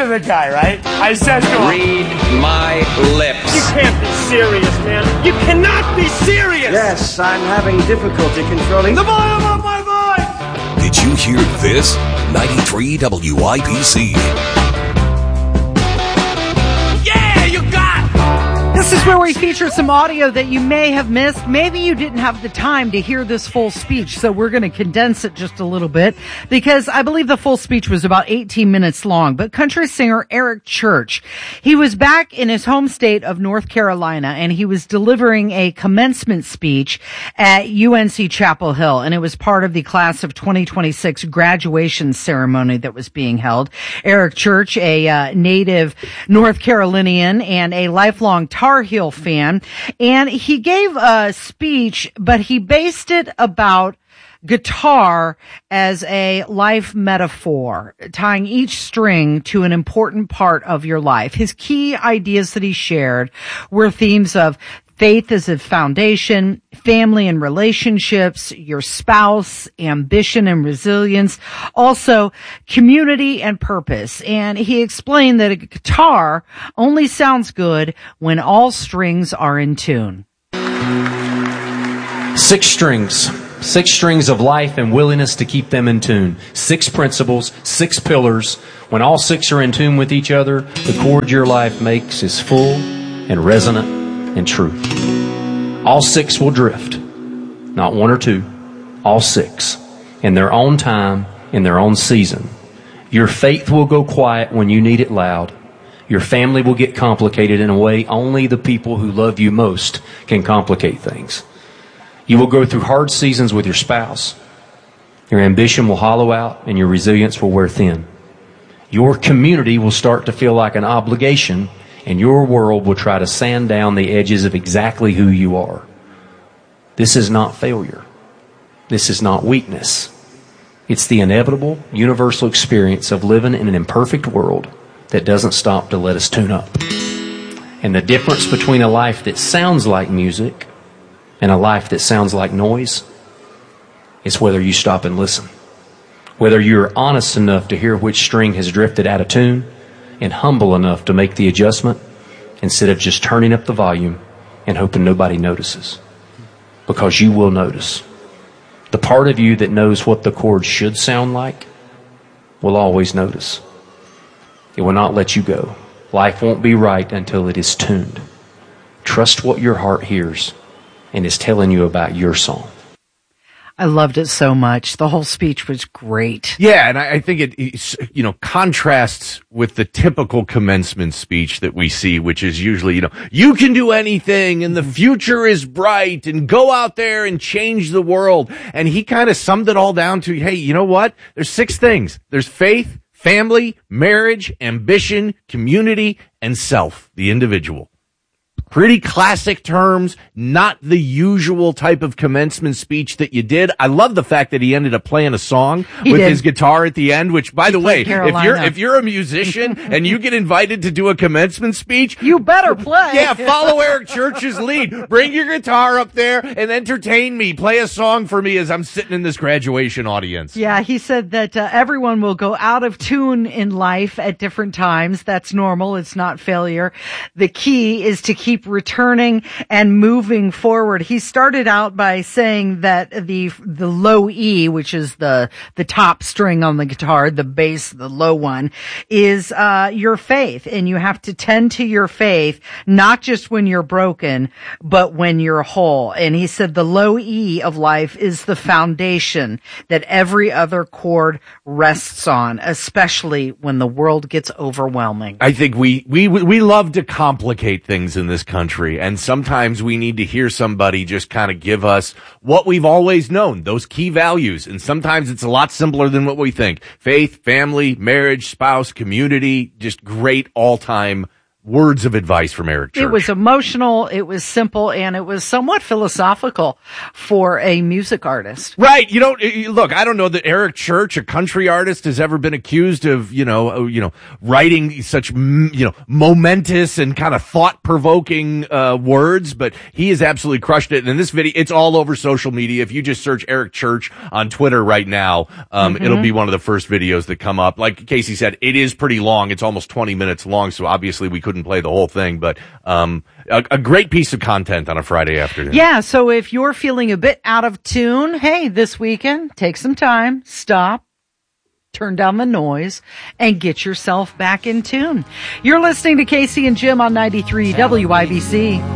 to the guy, right? I said to him, read my lips. you can't be serious, man. You cannot be serious. Yes, I'm having difficulty controlling the volume of my voice. Did you hear this? 93 WIPC. Yeah, you got it. This is where we feature some audio that you may have missed. Maybe you didn't have the time to hear this full speech, so we're going to condense it just a little bit because I believe the full speech was about 18 minutes long. But country singer Eric Church, he was back in his home state of North Carolina and he was delivering a commencement speech at UNC Chapel Hill, and it was part of the class of 2026 graduation ceremony that was being held. Eric Church, a native North Carolinian and a lifelong Tar Heel fan, and he gave a speech, but he based it about guitar as a life metaphor, tying each string to an important part of your life. His key ideas that he shared were themes of faith as a foundation, family and relationships, your spouse, ambition and resilience, also community and purpose. And he explained that a guitar only sounds good when all strings are in tune. 6 strings of life and willingness to keep them in tune. 6 principles, 6 pillars. When all 6 are in tune with each other, the chord your life makes is full and resonant and true. All 6 will drift, not 1 or 2, all 6, in their own time, in their own season. Your faith will go quiet when you need it loud. Your family will get complicated in a way only the people who love you most can complicate things. You will go through hard seasons with your spouse. Your ambition will hollow out and your resilience will wear thin. Your community will start to feel like an obligation, and your world will try to sand down the edges of exactly who you are. This is not failure. This is not weakness. It's the inevitable, universal experience of living in an imperfect world that doesn't stop to let us tune up. And the difference between a life that sounds like music and a life that sounds like noise is whether you stop and listen. Whether you're honest enough to hear which string has drifted out of tune, and humble enough to make the adjustment instead of just turning up the volume and hoping nobody notices. Because you will notice. The part of you that knows what the chord should sound like will always notice. It will not let you go. Life won't be right until it is tuned. Trust what your heart hears and is telling you about your song. I loved it so much. The whole speech was great. Yeah, and I think it contrasts with the typical commencement speech that we see, which is usually, you can do anything and the future is bright and go out there and change the world. And he kind of summed it all down to, hey, you know what? There's 6 things. There's faith, family, marriage, ambition, community, and self, the individual. Pretty classic terms, not the usual type of commencement speech that you did. I love the fact that he ended up playing a song with his guitar at the end, which, by the way, if you're a musician and you get invited to do a commencement speech, you better play. Yeah, follow Eric Church's lead. Bring your guitar up there and entertain me. Play a song for me as I'm sitting in this graduation audience. Yeah, he said that everyone will go out of tune in life at different times. That's normal. It's not failure. The key is to keep returning and moving forward. He started out by saying that the low E, which is the top string on the guitar, the bass, the low one, is your faith, and you have to tend to your faith not just when you're broken, but when you're whole. And he said the low E of life is the foundation that every other chord rests on, especially when the world gets overwhelming. I think we love to complicate things in this country, and sometimes we need to hear somebody just kind of give us what we've always known, those key values, and sometimes it's a lot simpler than what we think. Faith, family, marriage, spouse, community, just great all-time words of advice from Eric Church. It was emotional, it was simple, and it was somewhat philosophical for a music artist. Right. Look, I don't know that Eric Church, a country artist, has ever been accused of, writing such, momentous and kind of thought-provoking, words, but he has absolutely crushed it. And in this video, it's all over social media. If you just search Eric Church on Twitter right now, it'll be one of the first videos that come up. Like Casey said, it is pretty long. It's almost 20 minutes long, so obviously we couldn't play the whole thing, but a great piece of content on a Friday afternoon. Yeah, so if you're feeling a bit out of tune, hey, this weekend, take some time, stop, turn down the noise, and get yourself back in tune. You're listening to Casey and Jim on 93 WIBC.